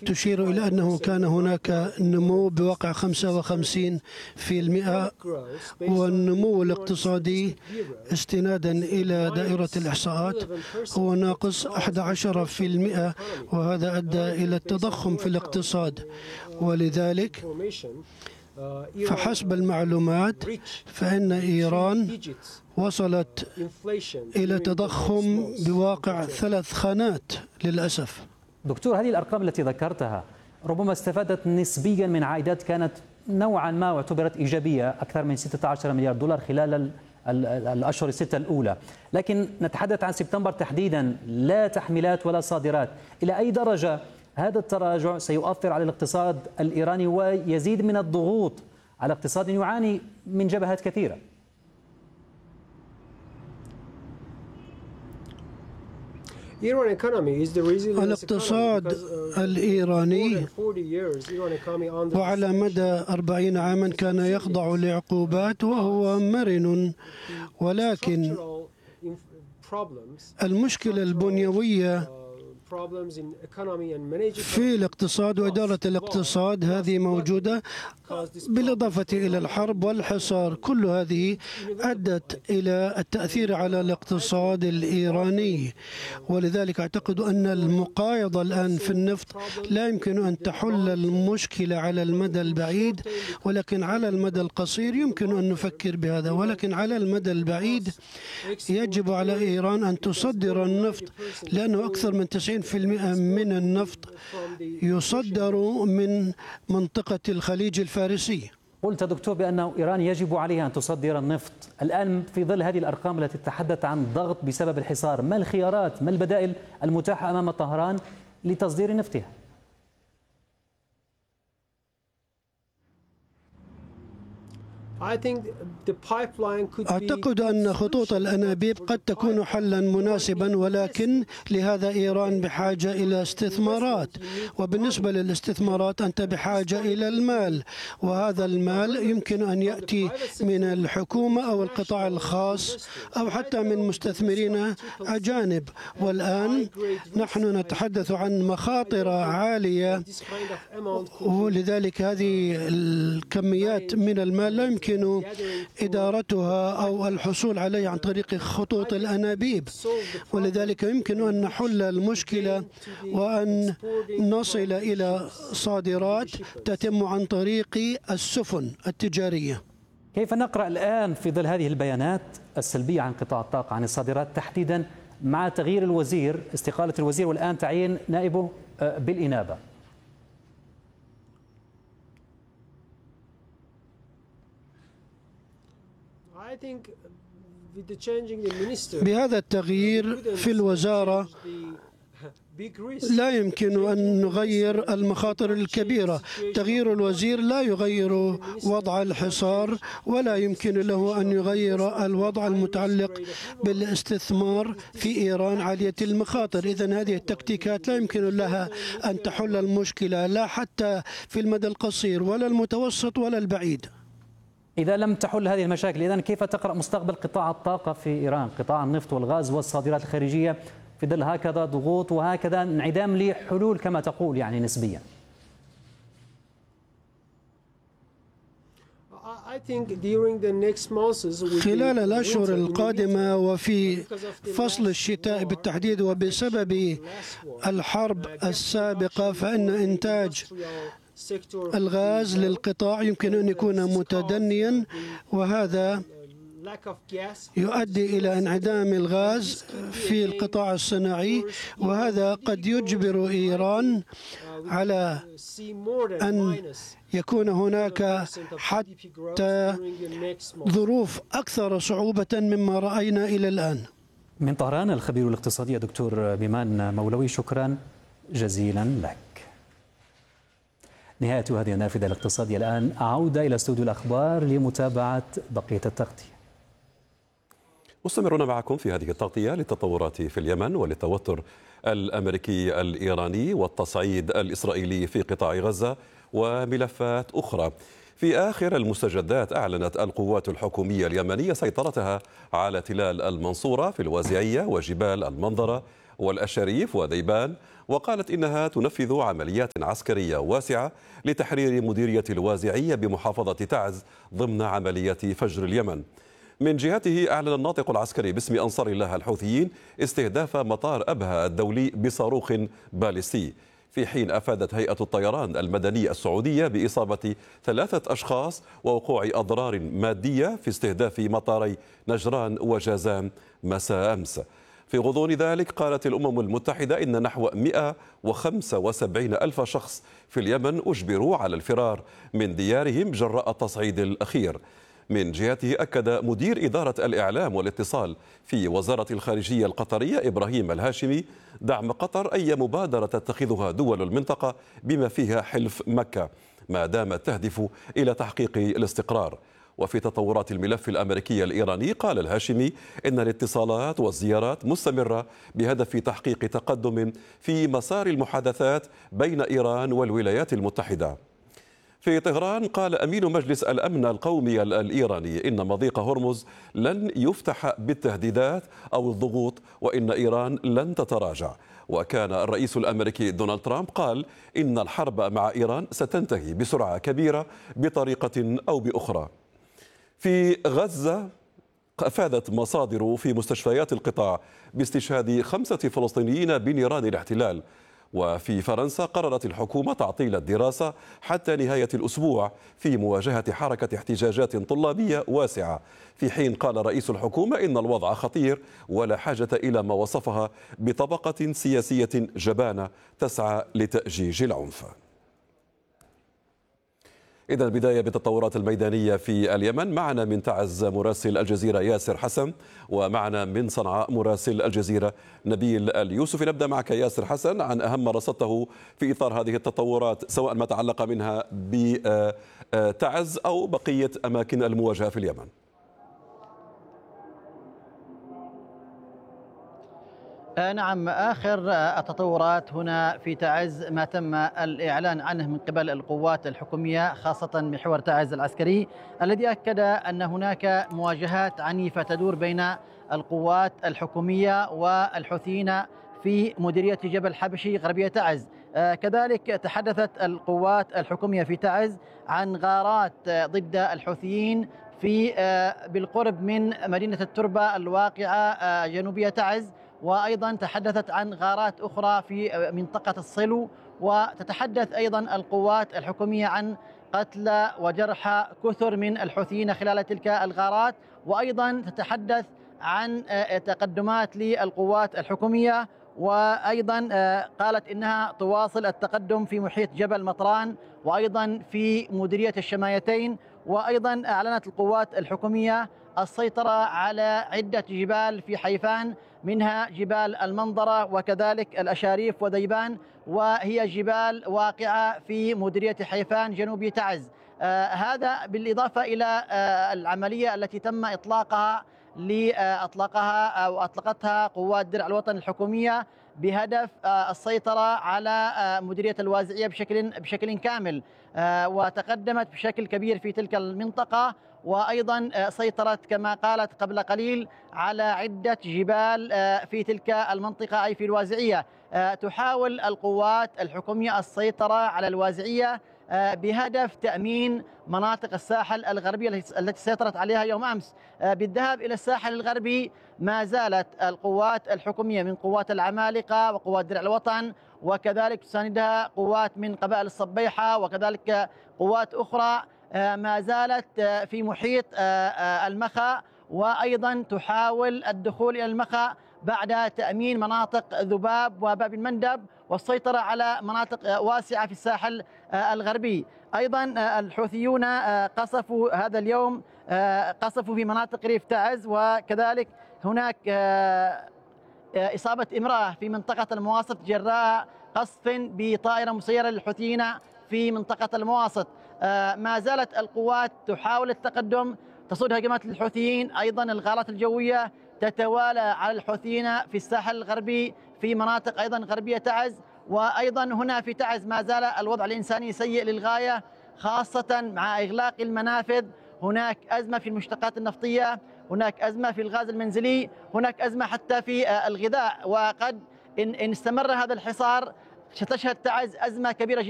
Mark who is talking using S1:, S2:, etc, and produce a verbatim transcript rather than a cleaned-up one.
S1: تشير إلى أنه كان هناك نمو بواقع خمسة وخمسين بالمئة، والنمو الاقتصادي استنادا إلى دائرة الإحصاءات هو ناقص أحد عشر بالمئة، وهذا أدى إلى التضخم في الاقتصاد. ولذلك فحسب المعلومات فإن إيران وصلت إلى تضخم بواقع ثلاث خانات للأسف.
S2: دكتور، هذه الأرقام التي ذكرتها ربما استفادت نسبيا من عائدات كانت نوعا ما واعتبرت إيجابية، أكثر من ستة عشر مليار دولار خلال الأشهر الستة الأولى، لكن نتحدث عن سبتمبر تحديدا، لا تحميلات ولا صادرات. إلى أي درجة هذا التراجع سيؤثر على الاقتصاد الإيراني ويزيد من الضغوط على اقتصاد يعاني من جبهات كثيرة؟
S1: الاقتصاد الإيراني وعلى مدى أربعين عاما كان يخضع لعقوبات وهو مرن، ولكن المشكلة البنيوية في الاقتصاد وإدارة الاقتصاد هذه موجودة، بالإضافة إلى الحرب والحصار. كل هذه أدت إلى التأثير على الاقتصاد الإيراني، ولذلك أعتقد أن المقايضة الآن في النفط لا يمكن أن تحل المشكلة على المدى البعيد، ولكن على المدى القصير يمكن أن نفكر بهذا. ولكن على المدى البعيد يجب على إيران أن تصدر النفط، لأنه أكثر من تسعين بالمئة من النفط يصدر من منطقة الخليج الفارسي.
S2: قلت دكتور بأن إيران يجب عليها أن تصدر النفط. الآن في ظل هذه الأرقام التي تتحدث عن ضغط بسبب الحصار، ما الخيارات، ما البدائل المتاحة أمام طهران لتصدير نفطها؟
S1: أعتقد أن خطوط الأنابيب قد تكون حلا مناسبا، ولكن لهذا إيران بحاجة إلى استثمارات، وبالنسبة للاستثمارات أنت بحاجة إلى المال، وهذا المال يمكن أن يأتي من الحكومة أو القطاع الخاص أو حتى من مستثمرين أجانب. والآن نحن نتحدث عن مخاطر عالية، ولذلك هذه الكميات من المال لا يمكن إدارتها أو الحصول عليه عن طريق خطوط الأنابيب، ولذلك يمكن أن نحل المشكلة وأن نصل إلى صادرات تتم عن طريق السفن التجارية.
S2: كيف نقرأ الآن في ظل هذه البيانات السلبية عن قطاع الطاقة، عن الصادرات تحديدا، مع تغيير الوزير، استقالة الوزير والآن تعيين نائبه بالإنابة؟
S1: بهذا التغيير في الوزارة لا يمكن أن نغير المخاطر الكبيرة. تغيير الوزير لا يغير وضع الحصار، ولا يمكن له أن يغير الوضع المتعلق بالاستثمار في إيران عالية المخاطر. إذن هذه التكتيكات لا يمكن لها أن تحل المشكلة، لا حتى في المدى القصير ولا المتوسط ولا البعيد.
S2: إذا لم تحل هذه المشاكل، إذن كيف تقرأ مستقبل قطاع الطاقة في إيران، قطاع النفط والغاز والصادرات الخارجية، في ظل هكذا ضغوط وهكذا انعدام لحلول كما تقول يعني نسبيا؟
S1: خلال الأشهر القادمة وفي فصل الشتاء بالتحديد، وبسبب الحرب السابقة، فإن إنتاج الغاز للقطاع يمكن أن يكون متدنيا، وهذا يؤدي إلى انعدام الغاز في القطاع الصناعي، وهذا قد يجبر إيران على أن يكون هناك حتى ظروف أكثر صعوبة مما رأينا إلى الآن.
S2: من طهران الخبير الاقتصادي دكتور بيمان مولوي، شكرا جزيلا لك. نهاية هذه النافذة الاقتصادية. الآن أعود إلى استوديو الأخبار لمتابعة بقية التغطية.
S3: مستمرون معكم في هذه التغطية للتطورات في اليمن وللتوتر الأمريكي الإيراني والتصعيد الإسرائيلي في قطاع غزة وملفات أخرى. في آخر المستجدات، أعلنت القوات الحكومية اليمنية سيطرتها على تلال المنصورة في الوازعية وجبال المنظرة والأشريف وديبان، وقالت إنها تنفذ عمليات عسكرية واسعة لتحرير مديرية الوازعية بمحافظة تعز ضمن عملية فجر اليمن. من جهته، أعلن الناطق العسكري باسم أنصار الله الحوثيين استهداف مطار أبها الدولي بصاروخ باليستي، في حين أفادت هيئة الطيران المدني السعودية بإصابة ثلاثة أشخاص ووقوع أضرار مادية في استهداف مطاري نجران وجازان مساء أمس. في غضون ذلك، قالت الأمم المتحدة إن نحو مئة وخمسة وسبعين ألف شخص في اليمن أجبروا على الفرار من ديارهم جراء التصعيد الأخير. من جهته، أكد مدير إدارة الإعلام والاتصال في وزارة الخارجية القطرية إبراهيم الهاشمي دعم قطر أي مبادرة تتخذها دول المنطقة بما فيها حلف مكة، ما دامت تهدف إلى تحقيق الاستقرار. وفي تطورات الملف الأمريكي الإيراني، قال الهاشمي إن الاتصالات والزيارات مستمرة بهدف تحقيق تقدم في مسار المحادثات بين إيران والولايات المتحدة. في طهران، قال أمين مجلس الأمن القومي الإيراني إن مضيق هرمز لن يفتح بالتهديدات أو الضغوط، وإن إيران لن تتراجع. وكان الرئيس الأمريكي دونالد ترامب قال إن الحرب مع إيران ستنتهي بسرعة كبيرة بطريقة أو بأخرى. في غزة، أفادت مصادر في مستشفيات القطاع باستشهاد خمسة فلسطينيين بنيران الاحتلال. وفي فرنسا، قررت الحكومة تعطيل الدراسة حتى نهاية الأسبوع في مواجهة حركة احتجاجات طلابية واسعة، في حين قال رئيس الحكومة إن الوضع خطير ولا حاجة إلى ما وصفها بطبقة سياسية جبانة تسعى لتأجيج العنف. إذا البداية بالتطورات الميدانية في اليمن. معنا من تعز مراسل الجزيرة ياسر حسن، ومعنا من صنعاء مراسل الجزيرة نبيل اليوسف. نبدأ معك ياسر حسن عن أهم ما رصدته في إطار هذه التطورات، سواء ما تعلق منها بتعز أو بقية أماكن المواجهة في اليمن.
S4: نعم، آخر التطورات هنا في تعز ما تم الإعلان عنه من قبل القوات الحكومية، خاصة محور تعز العسكري، الذي أكد أن هناك مواجهات عنيفة تدور بين القوات الحكومية والحوثيين في مديرية جبل حبشي غربية تعز. كذلك تحدثت القوات الحكومية في تعز عن غارات ضد الحوثيين في بالقرب من مدينة التربة الواقعة جنوبية تعز، وأيضا تحدثت عن غارات أخرى في منطقة الصلو. وتتحدث أيضا القوات الحكومية عن قتلى وجرحى كثر من الحوثيين خلال تلك الغارات، وأيضا تتحدث عن تقدمات للقوات الحكومية، وأيضا قالت إنها تواصل التقدم في محيط جبل مطران وأيضا في مديرية الشمايتين. وأيضا أعلنت القوات الحكومية السيطرة على عدة جبال في حيفان، منها جبال المنظرة وكذلك الأشاريف وديبان، وهي جبال واقعة في مديرية حيفان جنوب تعز. آه هذا بالإضافة إلى آه العملية التي تم إطلاقها لأطلقها أو أطلقتها قوات درع الوطن الحكومية بهدف آه السيطرة على آه مديرية الوازعية بشكل بشكل كامل، آه وتقدمت بشكل كبير في تلك المنطقة، وأيضا سيطرت كما قالت قبل قليل على عدة جبال في تلك المنطقة أي في الوازعية. تحاول القوات الحكومية السيطرة على الوازعية بهدف تأمين مناطق الساحل الغربي التي سيطرت عليها يوم أمس. بالذهاب إلى الساحل الغربي ما زالت القوات الحكومية من قوات العمالقة وقوات درع الوطن، وكذلك تساندها قوات من قبائل الصبيحة وكذلك قوات أخرى ما زالت في محيط المخا، وأيضا تحاول الدخول إلى المخا بعد تأمين مناطق ذباب وباب المندب والسيطرة على مناطق واسعة في الساحل الغربي. أيضا الحوثيون قصفوا هذا اليوم قصفوا في مناطق ريف تعز، وكذلك هناك إصابة امرأة في منطقة المواسط جراء قصف بطائرة مسيرة للحوثيين في منطقة المواسط. ما زالت القوات تحاول التقدم، تصد هجمات للحوثيين. أيضا الغارات الجوية تتوالى على الحوثيين في الساحل الغربي في مناطق أيضا غربية تعز. وأيضا هنا في تعز ما زال الوضع الإنساني سيء للغاية، خاصة مع إغلاق المنافذ. هناك أزمة في المشتقات النفطية، هناك أزمة في الغاز المنزلي، هناك أزمة حتى في الغذاء، وقد إن استمر هذا الحصار ستشهد تعز أزمة كبيرة جدا.